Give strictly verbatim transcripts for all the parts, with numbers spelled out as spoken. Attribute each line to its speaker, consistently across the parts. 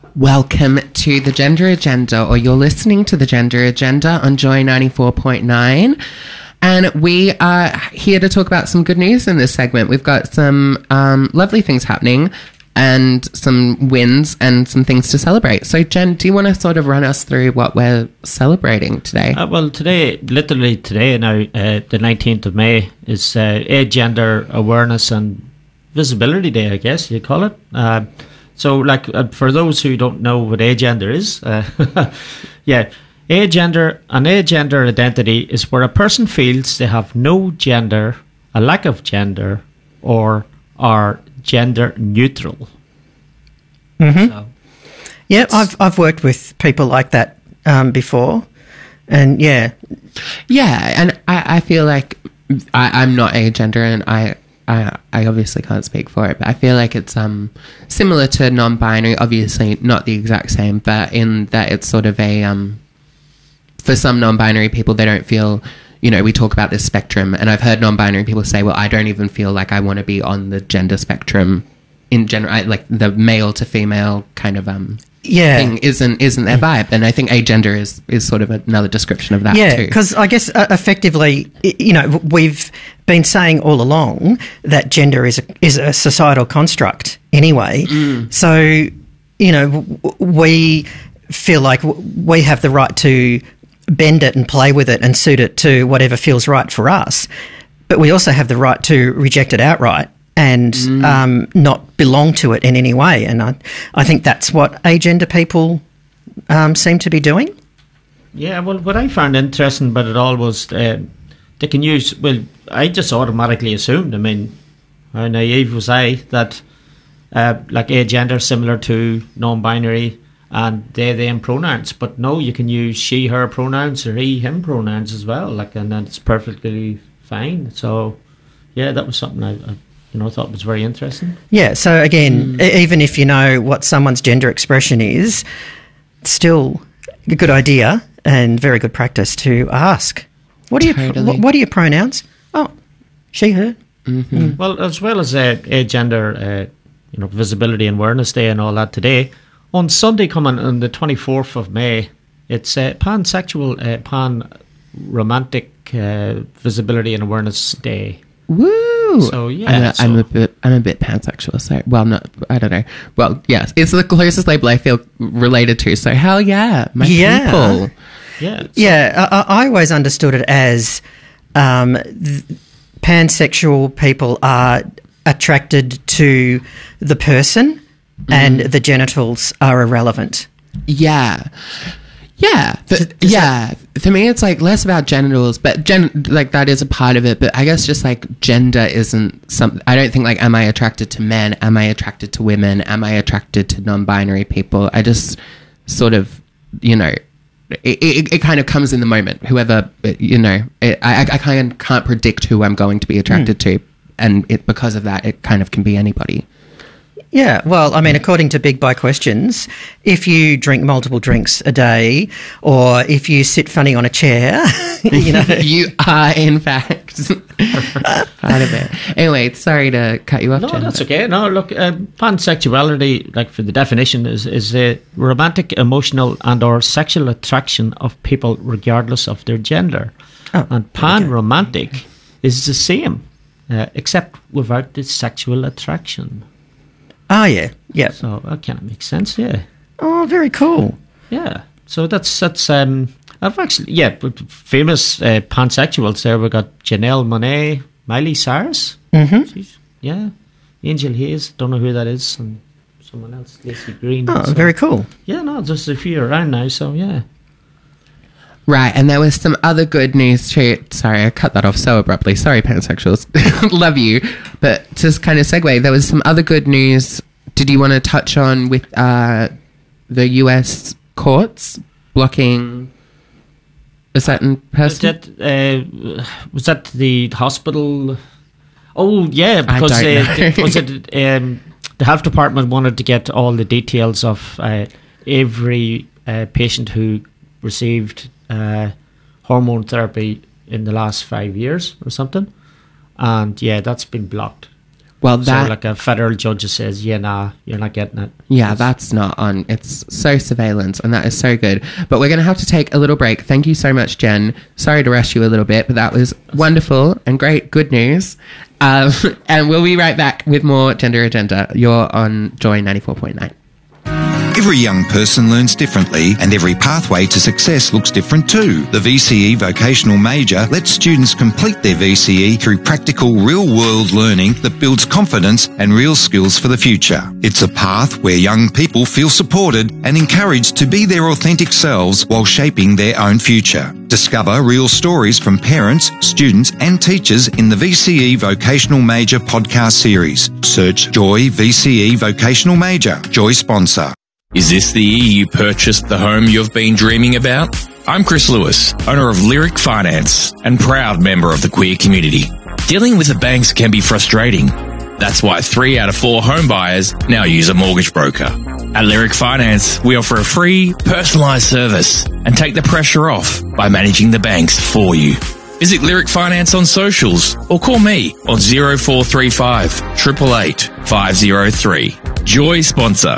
Speaker 1: Welcome to the Gender Agenda, or you're listening to the Gender Agenda on Joy ninety-four point nine. And we are here to talk about some good news in this segment. We've got some um, lovely things happening and some wins and some things to celebrate. So, Jen, do you want to sort of run us through what we're celebrating today?
Speaker 2: Uh, well, today, literally today now, uh, the nineteenth of May, is uh, Agender Awareness and Visibility Day, I guess you call it. Uh, so, like, uh, for those who don't know what agender is, uh, yeah, agender, an agender identity is where a person feels they have no gender, a lack of gender, or are gender neutral.
Speaker 3: Mm-hmm.
Speaker 2: So,
Speaker 3: yeah, I've I've worked with people like that um, before, and yeah,
Speaker 1: yeah, and I, I feel like I, I'm not agender, and I, I I obviously can't speak for it, but I feel like it's um similar to non-binary. Obviously, not the exact same, but in that it's sort of a um for some non-binary people, they don't feel. You know, we talk about this spectrum, and I've heard non-binary people say, well, I don't even feel like I want to be on the gender spectrum in general, I, like the male to female kind of um
Speaker 3: yeah.
Speaker 1: thing isn't isn't their vibe. And I think agender is, is sort of another description of that
Speaker 3: yeah,
Speaker 1: too.
Speaker 3: because I guess uh, effectively, y- you know, we've been saying all along that gender is a, is a societal construct anyway.
Speaker 1: Mm.
Speaker 3: So, you know, w- we feel like w- we have the right to bend it and play with it and suit it to whatever feels right for us. But we also have the right to reject it outright and
Speaker 1: Mm.
Speaker 3: um, not belong to it in any way. And I, I think that's what agender people um, seem to be doing.
Speaker 2: yeah, well, what I found interesting about it all was uh, they can use, well, I just automatically assumed, I mean, how naive was I, that uh, like agender similar to non-binary and they, them pronouns, but no, you can use she, her pronouns or he, him pronouns as well, like, and that's perfectly fine. So, yeah, that was something I, I you know, thought was very interesting.
Speaker 3: Yeah, so again, mm. e- even if you know what someone's gender expression is, still a good idea and very good practice to ask. What are your
Speaker 1: Totally.
Speaker 3: what, what are your pronouns? Oh, she, her.
Speaker 1: Mm-hmm.
Speaker 3: Mm.
Speaker 2: Well, as well as uh, agender, uh, you know, Visibility and Awareness Day and all that today, on Sunday coming on the twenty-fourth of May, it's uh, pansexual, uh, pan-romantic uh, Visibility and Awareness Day.
Speaker 1: Woo!
Speaker 2: So, yeah.
Speaker 1: I'm a,
Speaker 2: so,
Speaker 1: I'm a bit, I'm a bit pansexual. So, well, not, I don't know. Well, yes, it's the closest label I feel related to. So, hell yeah, my
Speaker 3: Yeah.
Speaker 1: people.
Speaker 2: yeah.
Speaker 3: Yeah, I, I always understood it as um, th- pansexual people are attracted to the person mm. and the genitals are irrelevant.
Speaker 1: Yeah. Yeah. For,
Speaker 3: Does
Speaker 1: yeah. For me, it's like less about genitals, but gen, like that is a part of it. But I guess just like gender isn't some, I don't think like, am I attracted to men? Am I attracted to women? Am I attracted to non-binary people? I just sort of, you know, it, it, it kind of comes in the moment. Whoever, you know, it, I, I kind of can't predict who I'm going to be attracted mm. to. And it, because of that, it kind of can be anybody.
Speaker 3: Yeah, well, I mean, according to Big By Questions, if you drink multiple drinks a day or if you sit funny on a chair, you know.
Speaker 1: You are, in fact, part of it. Anyway, sorry to cut you off,
Speaker 2: No,
Speaker 1: Jen,
Speaker 2: that's
Speaker 1: but-
Speaker 2: okay. No, look, uh, pansexuality, like for the definition, is, is a romantic, emotional and or sexual attraction of people regardless of their gender.
Speaker 3: Oh,
Speaker 2: and pan-romantic okay. is the same, uh, except without the sexual attraction.
Speaker 3: Oh, yeah, yeah.
Speaker 2: So that kind of makes sense, yeah.
Speaker 3: Oh, very cool.
Speaker 2: Yeah. So that's, that's um, I've actually, yeah, famous uh, pansexuals there. We've got Janelle Monáe, Miley Cyrus.
Speaker 3: Mm-hmm.
Speaker 2: She's, yeah. Angel Hayes, don't know who that is. And someone else, Lacey Green.
Speaker 3: Oh,
Speaker 2: so,
Speaker 3: very cool.
Speaker 2: Yeah, no, there's a few around now, so yeah.
Speaker 1: Right, and there was some other good news too. Sorry, I cut that off so abruptly. Sorry, pansexuals. Love you. But to kind of segue, there was some other good news. Did you want to touch on with uh, the U S courts blocking a certain person?
Speaker 2: Was that, uh, was that the hospital? Oh, yeah, because
Speaker 1: I don't
Speaker 2: uh,
Speaker 1: know.
Speaker 2: was it um, the health department wanted to get all the details of uh, every uh, patient who received uh, hormone therapy in the last five years or something. And yeah, that's been blocked.
Speaker 1: Well, that
Speaker 2: so like a federal judge says, yeah, nah, you're not getting it.
Speaker 1: yeah, that's not on. It's so surveillance, and that is so good. But we're going to have to take a little break. Thank you so much, Jen. Sorry to rush you a little bit, but that was wonderful and great, good news. Um, and we'll be right back with more Gender Agenda. You're on Joy ninety-four point nine.
Speaker 4: Every young person learns differently and every pathway to success looks different too. The V C E Vocational Major lets students complete their V C E through practical real-world learning that builds confidence and real skills for the future. It's a path where young people feel supported and encouraged to be their authentic selves while shaping their own future. Discover real stories from parents, students and teachers in the V C E Vocational Major podcast series. Search Joy V C E Vocational Major. Joy sponsor.
Speaker 5: Is this the year you purchased the home you've been dreaming about? I'm Chris Lewis, owner of Lyric Finance and proud member of the queer community. Dealing with the banks can be frustrating. That's why three out of four home buyers now use a mortgage broker. At Lyric Finance, we offer a free, personalised service and take the pressure off by managing the banks for you. Visit Lyric Finance on socials or call me on zero four three five, eight eight eight, five zero three. Joy sponsor.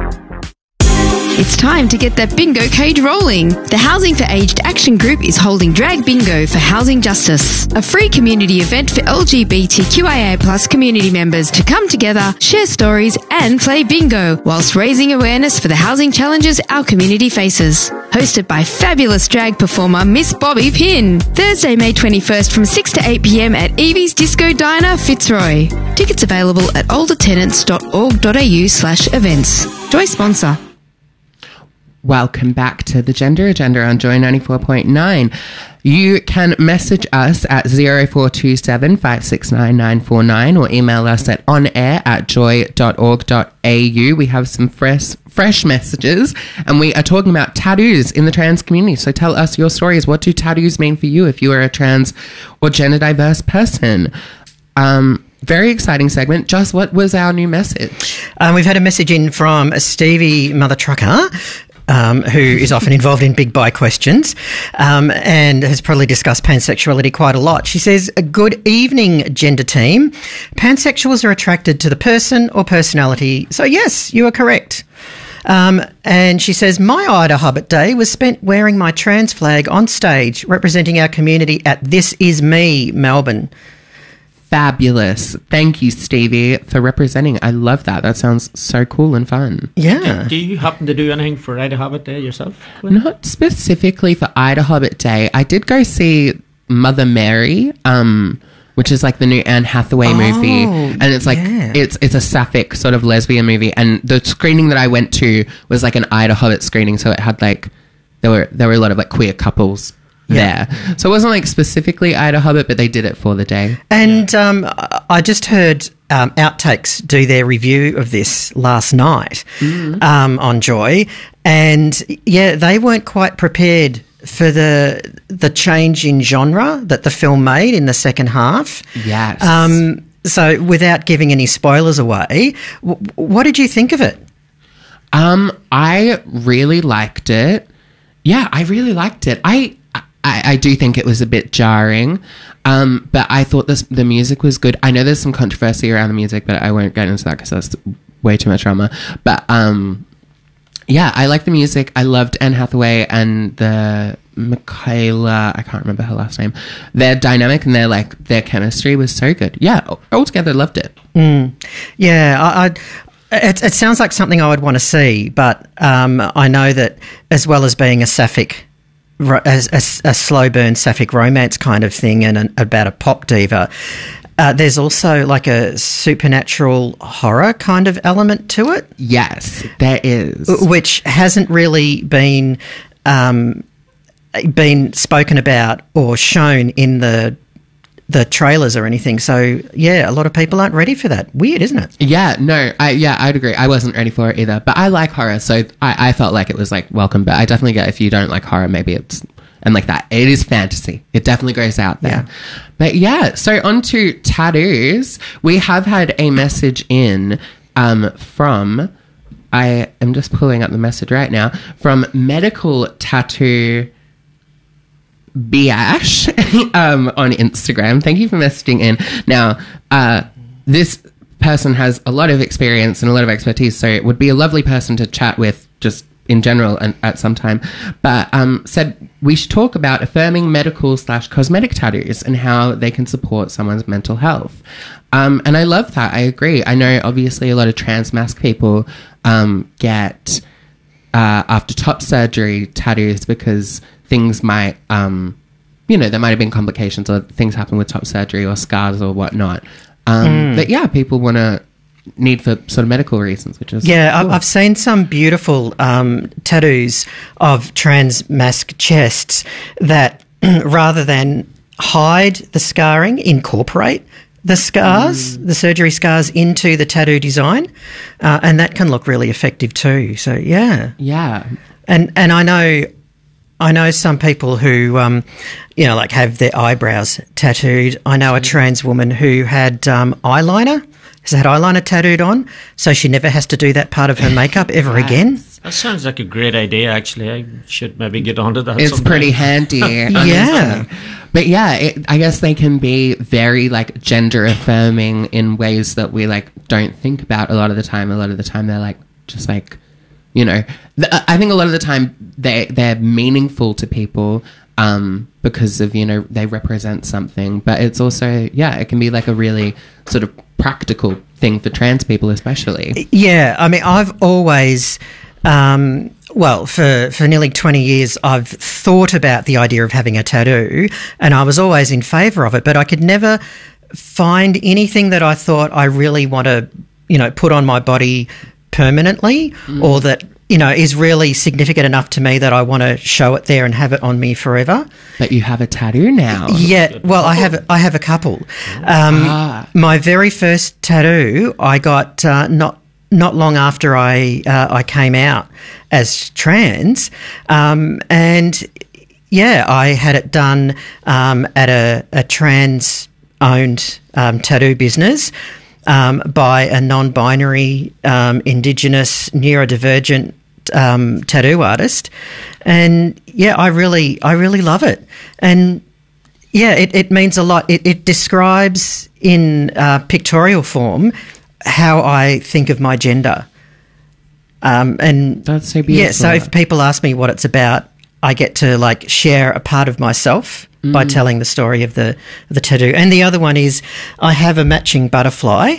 Speaker 6: It's time to get that bingo cage rolling. The Housing for Aged Action Group is holding Drag Bingo for Housing Justice, a free community event for L G B T Q I A plus community members to come together, share stories and play bingo whilst raising awareness for the housing challenges our community faces. Hosted by fabulous drag performer Miss Bobby Pinn. Thursday, May twenty-first from six to eight p m at Evie's Disco Diner, Fitzroy. Tickets available at oldertenants dot org dot a u slash events. Joy sponsor.
Speaker 1: Welcome back to the Gender Agenda on Joy ninety-four point nine. You can message us at zero four two seven, five six nine, nine four nine or email us at onair at joy dot org dot a u. We have some fresh fresh messages and we are talking about tattoos in the trans community. So tell us your stories. What do tattoos mean for you if you are a trans or gender diverse person? Um... Very exciting segment. Just what was our new message?
Speaker 3: Um, we've had a message in from Stevie Mother Trucker, um, who is often involved in big buy questions um, and has probably discussed pansexuality quite a lot. She says, good evening, gender team. Pansexuals are attracted to the person or personality. So, yes, you are correct. Um, and she says, my Ida Hubbard Day was spent wearing my trans flag on stage representing our community at This Is Me, Melbourne.
Speaker 1: Fabulous. Thank you, Stevie, for representing. I love that. That sounds so cool and fun.
Speaker 3: Yeah.
Speaker 2: Do, do you happen to do anything for Ida Hobbit Day yourself? Gwen?
Speaker 1: Not specifically for Ida Hobbit Day. I did go see Mother Mary, um, which is like the new Anne Hathaway movie.
Speaker 3: Oh,
Speaker 1: and it's like,
Speaker 3: yeah.
Speaker 1: it's it's a sapphic sort of lesbian movie. And the screening that I went to was like an Ida Hobbit screening. So it had like, there were there were a lot of like queer couples
Speaker 3: Yeah.
Speaker 1: there. So it wasn't like specifically Ida Hobbit, but they did it for the day.
Speaker 3: And yeah. um, I just heard um, Outtakes do their review of this last night mm. um, on Joy. And, yeah, they weren't quite prepared for the the change in genre that the film made in the second half.
Speaker 1: Yes.
Speaker 3: Um, so without giving any spoilers away, w- what did you think of it?
Speaker 1: Um, I really liked it. Yeah, I really liked it. I... I, I do think it was a bit jarring, um, but I thought this, the music was good. I know there's some controversy around the music, but I won't get into that because that's way too much drama. But um, yeah, I like the music. I loved Anne Hathaway and the Michaela, I can't remember her last name. Their dynamic and their like their chemistry was so good. Yeah, altogether loved it.
Speaker 3: Mm. Yeah, I. I It, it sounds like something I would want to see, but um, I know that as well as being a sapphic, a, a, a slow burn sapphic romance kind of thing and an, about a pop diva, uh, there's also like a supernatural horror kind of element to it.
Speaker 1: Yes, there is.
Speaker 3: Which hasn't really been um, been spoken about or shown in the the trailers or anything. So, yeah, a lot of people aren't ready for that. Weird, isn't it?
Speaker 1: Yeah, no, I yeah, I'd agree. I wasn't ready for it either. But I like horror, so I, I felt like it was, like, welcome. But I definitely get if you don't like horror, maybe it's... And like that. It is fantasy. It definitely goes out there. Yeah. But, yeah, so on to tattoos. We have had a message in um, from... I am just pulling up the message right now. From Medical Tattoo... Biash um, on Instagram. Thank you for messaging in. Now, uh, this person has a lot of experience and a lot of expertise, so it would be a lovely person to chat with just in general and at some time. But um, said we should talk about affirming medical slash cosmetic tattoos and how they can support someone's mental health. Um, and I love that. I agree. I know obviously a lot of trans masc people um, get uh, after top surgery tattoos because things might, um, you know, there might have been complications or things happen with top surgery or scars or whatnot. Um, mm. But yeah, people want to need for sort of medical reasons, which is
Speaker 3: yeah.
Speaker 1: cool.
Speaker 3: I've seen some beautiful um, tattoos of trans masc chests that rather than hide the scarring, incorporate the scars, mm. the surgery scars into the tattoo design, uh, and that can look really effective too. So yeah,
Speaker 1: yeah,
Speaker 3: and and I know. I know some people who, um, you know, like have their eyebrows tattooed. I know a trans woman who had um, eyeliner, has had eyeliner tattooed on, so she never has to do that part of her makeup ever
Speaker 1: Yes.
Speaker 3: again.
Speaker 2: That sounds like a great idea, actually. I should maybe get onto that
Speaker 1: it's
Speaker 2: sometime.
Speaker 1: pretty handy.
Speaker 3: Yeah.
Speaker 1: But yeah, it, I guess they can be very like gender affirming in ways that we like don't think about a lot of the time. A lot of the time they're like just like, you know, th- I think a lot of the time they they're meaningful to people um, because of, you know, they represent something. But it's also, yeah, it can be like a really sort of practical thing for trans people especially.
Speaker 3: Yeah, I mean, I've always, um, well, for, for nearly twenty years, I've thought about the idea of having a tattoo, and I was always in favour of it, but I could never find anything that I thought I really want to, you know, put on my body permanently mm. or that, you know, is really significant enough to me that I want to show it there and have it on me forever.
Speaker 1: But you have a tattoo now.
Speaker 3: Yeah, well, I have I have a couple. Um,
Speaker 1: Ah.
Speaker 3: My very first tattoo I got uh, not not long after I uh, I came out as trans, um, and yeah, I had it done um, at a, a trans owned um, tattoo business. Um, by a non-binary, um, Indigenous, neurodivergent um, tattoo artist, and yeah, I really, I really love it, and yeah, it, it means a lot. It, it describes in uh, pictorial form how I think of my gender, um, and
Speaker 1: That's so beautiful.
Speaker 3: yeah. So if people ask me what it's about, I get to like share a part of myself mm. by telling the story of the the tattoo. And the other one is I have a matching butterfly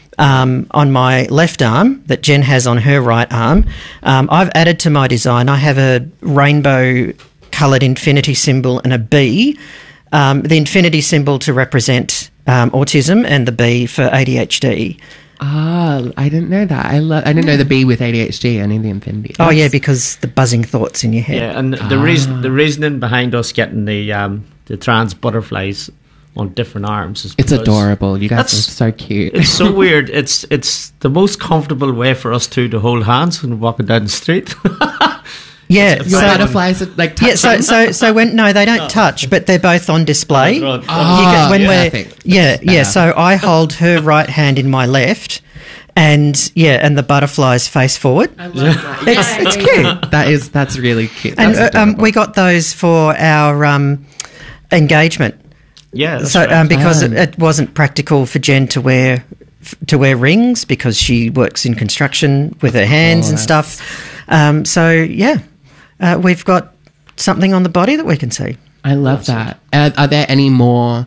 Speaker 3: um, on my left arm that Jen has on her right arm. Um, I've added to my design. I have a rainbow coloured infinity symbol and a bee. Um, the infinity symbol to represent um, autism and the bee for A D H D.
Speaker 1: Ah, I didn't know that. I love. I didn't know the bee with A D H D. I knew the infinity.
Speaker 3: Oh
Speaker 1: That's-
Speaker 3: yeah, because the buzzing thoughts in your head.
Speaker 2: Yeah, and the
Speaker 1: Ah.
Speaker 2: reason the reasoning behind us getting the um, the trans butterflies on different arms is
Speaker 1: it's
Speaker 2: because
Speaker 1: adorable. You guys
Speaker 2: That's-
Speaker 1: are so cute.
Speaker 2: It's so weird. It's it's the most comfortable way for us two to hold hands when walking down the street.
Speaker 3: Yeah,
Speaker 2: It's
Speaker 1: Your
Speaker 3: so-
Speaker 1: butterflies are like
Speaker 3: Yeah, so
Speaker 1: touching.
Speaker 3: so so when no, they don't touch, but they're both on display.
Speaker 2: Oh,
Speaker 3: You
Speaker 1: Ah,
Speaker 3: get- when
Speaker 1: yeah,
Speaker 3: we're-
Speaker 1: I think
Speaker 3: yeah,
Speaker 1: that's
Speaker 3: yeah.
Speaker 1: better.
Speaker 3: So I hold her right hand in my left, and yeah, and the butterflies face forward.
Speaker 1: I love that.
Speaker 3: It's it's cute.
Speaker 1: That is that's really cute.
Speaker 3: And
Speaker 1: That's
Speaker 3: uh, um,
Speaker 1: adorable.
Speaker 3: we got those for our um, engagement.
Speaker 2: yeah, that's
Speaker 3: so
Speaker 2: right.
Speaker 3: um, because
Speaker 1: Fun.
Speaker 3: it, it wasn't practical for Jen to wear f- to wear rings because she works in construction with her hands and
Speaker 1: course.
Speaker 3: stuff. Um, so yeah, uh, we've got something on the body that we can see.
Speaker 1: I love that. Uh, are there any more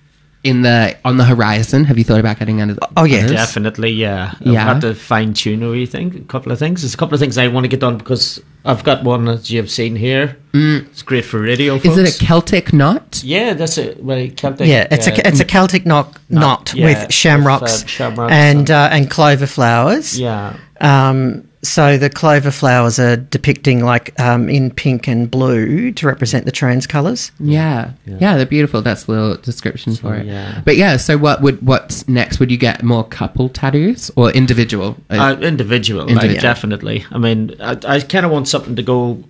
Speaker 1: in the on the horizon? Have you thought about getting under? The,
Speaker 3: Oh, yeah.
Speaker 1: others?
Speaker 2: Definitely, yeah. I've
Speaker 1: Yeah.
Speaker 2: had to fine tune a wee thing, a couple of things. There's a couple of things I want to get done because I've got one that you've seen here. Mm. It's great for radio. Folks.
Speaker 1: Is it a Celtic knot?
Speaker 2: Yeah, that's a well, Celtic.
Speaker 3: Yeah, it's
Speaker 2: uh,
Speaker 3: a it's a Celtic knot, knot
Speaker 2: yeah,
Speaker 3: with shamrocks,
Speaker 2: with, uh, shamrocks
Speaker 3: and
Speaker 2: and-
Speaker 3: uh, and clover flowers.
Speaker 2: yeah.
Speaker 3: Um, so the clover flowers are depicting like um, in pink and blue to represent the trans colours.
Speaker 1: Yeah. yeah, they're beautiful. That's a little description for it.
Speaker 2: yeah.
Speaker 1: But yeah, so what would what's next? Would you get more couple tattoos or individual?
Speaker 2: Uh, individual,
Speaker 1: Individual.
Speaker 2: Like, definitely. I mean, I, I kind of want something to go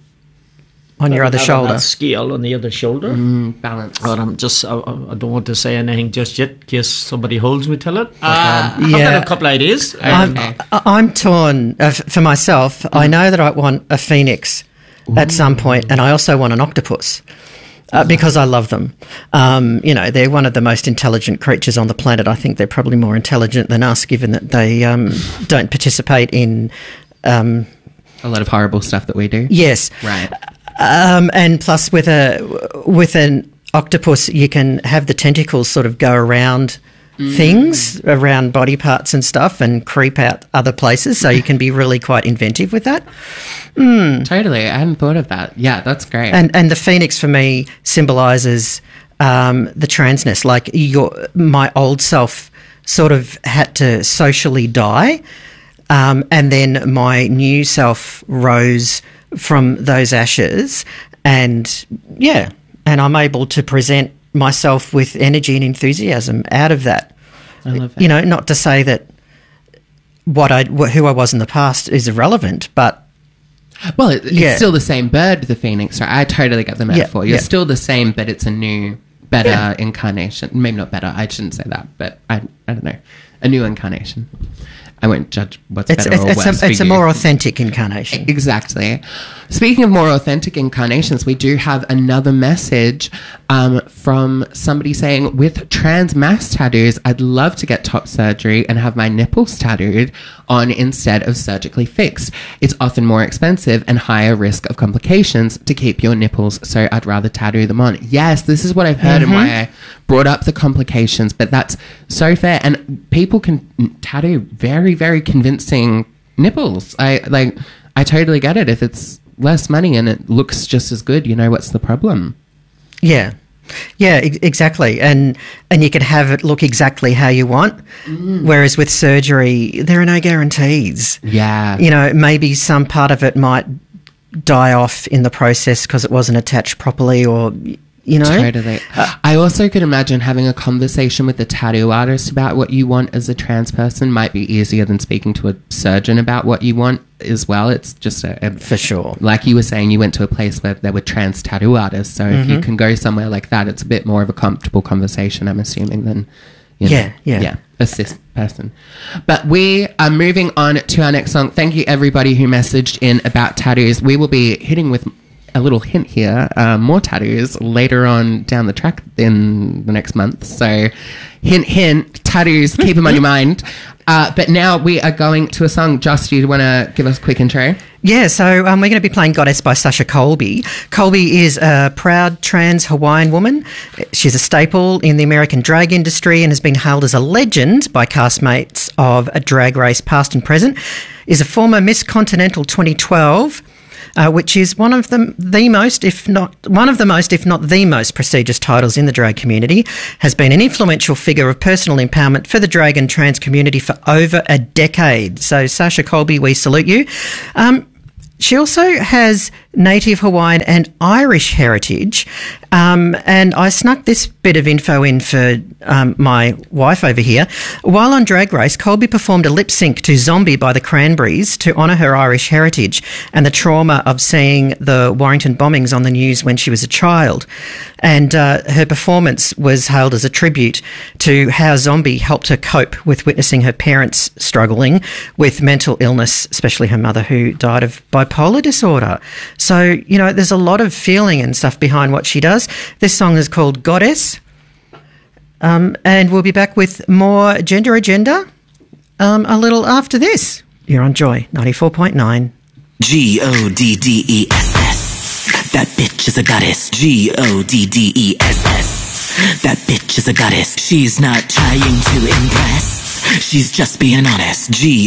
Speaker 3: On your other
Speaker 2: have on
Speaker 3: shoulder.
Speaker 2: that scale on the other shoulder.
Speaker 1: Mm, balance.
Speaker 2: But I'm just, I, I don't want to say anything just yet in case somebody holds me till it. But,
Speaker 1: Ah.
Speaker 2: um, I've
Speaker 3: Yeah.
Speaker 2: got a couple of ideas.
Speaker 3: I'm,
Speaker 1: Okay.
Speaker 3: I- I'm torn uh, f- for myself. I know that I want a phoenix at some point, and I also want an octopus. uh, because I love them. Um, you know, they're one of the most intelligent creatures on the planet. I think they're probably more intelligent than us, given that they um, don't participate in um,
Speaker 1: a lot of horrible stuff that we do.
Speaker 3: Yes,
Speaker 1: right.
Speaker 3: Um, and plus, with a with an octopus, you can have the tentacles sort of go around mm. things, around body parts and stuff, and creep out other places. So you can be really quite inventive with that. Mm.
Speaker 1: Totally, I hadn't thought of that. Yeah, that's great.
Speaker 3: And and the phoenix for me symbolises um, the transness. Like your my old self sort of had to socially die, um, and then my new self rose from those ashes, and yeah, and I'm able to present myself with energy and enthusiasm out of that.
Speaker 1: I love that.
Speaker 3: You know, not to say that what I who I was in the past is irrelevant, but
Speaker 1: well, it, it's
Speaker 3: yeah.
Speaker 1: still the same bird, the phoenix. Right? I totally get the metaphor.
Speaker 3: Yeah,
Speaker 1: You're
Speaker 3: yeah.
Speaker 1: still the same, but it's a new, better
Speaker 3: Yeah.
Speaker 1: incarnation. Maybe not better. I shouldn't say that, but I, I don't know, a new incarnation. I won't judge what's
Speaker 3: it's
Speaker 1: better
Speaker 3: it's,
Speaker 1: or
Speaker 3: it's,
Speaker 1: worse.
Speaker 3: a, it's
Speaker 1: for
Speaker 3: a
Speaker 1: you.
Speaker 3: more authentic incarnation.
Speaker 1: Exactly. Speaking of more authentic incarnations, we do have another message um, from somebody saying, with trans mass tattoos, I'd love to get top surgery and have my nipples tattooed on instead of surgically fixed. It's often more expensive and higher risk of complications to keep your nipples, so I'd rather tattoo them on. Yes, this is what I've heard
Speaker 3: Mm-hmm.
Speaker 1: and why I brought up the complications, but that's so fair. And people can tattoo very, very convincing nipples. I like I totally get it. If it's less money and it looks just as good, you know, what's the problem?
Speaker 3: Yeah. Yeah, e- exactly. And and you can have it look exactly how you want.
Speaker 1: Mm.
Speaker 3: Whereas with surgery, there are no guarantees.
Speaker 1: Yeah.
Speaker 3: You know, maybe some part of it might die off in the process because it wasn't attached properly, or, you know.
Speaker 1: Totally. I also could imagine having a conversation with a tattoo artist about what you want as a trans person might be easier than speaking to a surgeon about what you want as well. It's just a, a
Speaker 3: For sure.
Speaker 1: like you were saying, you went to a place where there were trans tattoo artists. So if you can go somewhere like that, it's a bit more of a comfortable conversation, I'm assuming, than, you know,
Speaker 3: Yeah, yeah.
Speaker 1: yeah, a cis person. But we are moving on to our next song. Thank you, everybody who messaged in about tattoos. We will be hitting with a little hint here, uh, more tattoos later on down the track in the next month. So hint, hint, tattoos, keep them on your mind. Uh, but now we are going to a song. Joss, do you want to give us a quick intro?
Speaker 3: Yeah, so um, we're going to be playing Goddess by Sasha Colby. Colby is a proud trans Hawaiian woman. She's a staple in the American drag industry and has been hailed as a legend by castmates of a Drag Race past and present. Is a former Miss Continental twenty twelve, Uh, which is one of the the most, if not one of the most, if not the most prestigious titles in the drag community. Has been an influential figure of personal empowerment for the drag and trans community for over a decade. So, Sasha Colby, we salute you. Um, she also has native Hawaiian and Irish heritage. Um, and I snuck this bit of info in for um, my wife over here. While on Drag Race, Colby performed a lip sync to Zombie by the Cranberries to honour her Irish heritage and the trauma of seeing the Warrington bombings on the news when she was a child. And uh, her performance was hailed as a tribute to how Zombie helped her cope with witnessing her parents struggling with mental illness, especially her mother, who died of bipolar disorder. So, you know, there's a lot of feeling and stuff behind what she does. This song is called Goddess. Um, and we'll be back with more Gender Agenda um, a little after this. You're on Joy ninety-four point nine.
Speaker 7: G O D D E S S. That bitch is a goddess. G O D D E S S. That bitch is a goddess. She's not trying to impress. She's just being honest. G